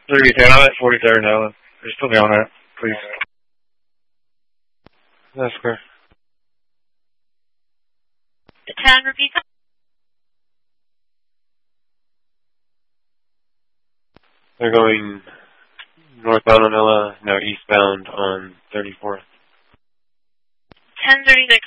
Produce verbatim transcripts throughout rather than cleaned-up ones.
thirty ten, I'm at forty-third now. Just put me on that, please. That's correct. ten, repeat. They're going northbound on Ella, now eastbound on thirty-fourth. ten thirty-six.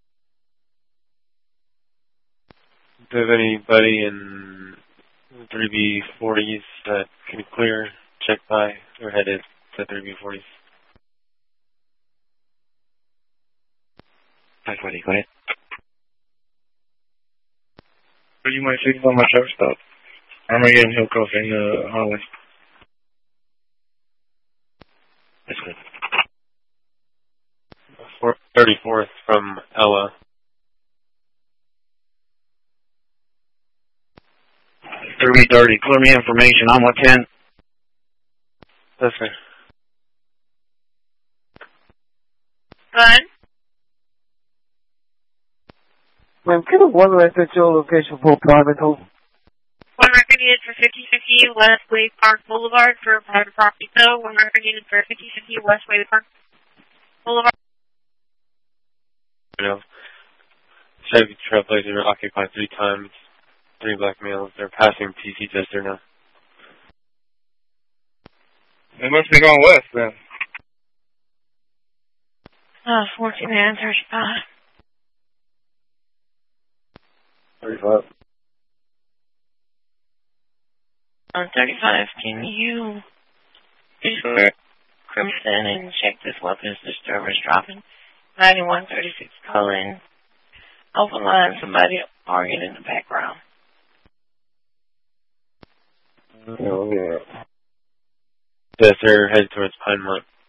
Do you have anybody in three B forties that can clear, check by, or headed to three B forties? Hi, buddy, go ahead. You might see on my truck stop. Armageddon Hill Crossing, uh, hallway. That's good. thirty-fourth from Ella. three thirty, clear me information. I'm at ten. That's right. Go ahead. Ma'am, can I one record your location for private home? One record needed for fifty fifty West Wade Park Boulevard for private property. So, one record needed for fifty fifty West Wade Park Boulevard. You know, Chevy Trailblazer occupied three times, three black males. They're passing T C tester now. They must be going west then. Uh, fourteen and thirty-five. thirty-five. On thirty-five, can you be sure Crimson and check this weapons disturbance dropping? ninety-one thirty-six calling. Open line, somebody arguing in the background. Oh, yeah. Yes, they're headed towards Pinemont.